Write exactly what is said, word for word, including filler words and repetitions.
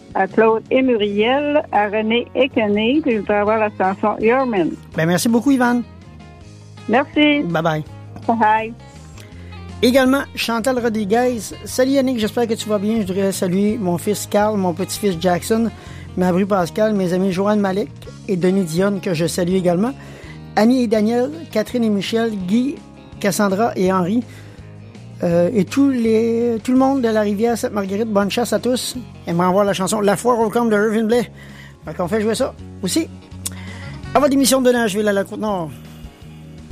à Claude et Muriel, à René et Kenny, puis je voudrais avoir la chanson Your Man. Ben, merci beaucoup, Yvan. Merci. Bye-bye. Bye. Également, Chantal Rodriguez. Salut Yannick, j'espère que tu vas bien. Je voudrais saluer mon fils Carl, mon petit-fils Jackson, ma bru Pascal, mes amis Joanne Malek et Denis Dionne, que je salue également. Annie et Daniel, Catherine et Michel, Guy, Cassandra et Henri. Euh, et tous les, tout le monde de la rivière Sainte-Marguerite, bonne chasse à tous. J'aimerais voir la chanson La foire au camp de Irving Blais. Donc on fait jouer ça aussi. À votre émission de Nashville à la Côte-Nord.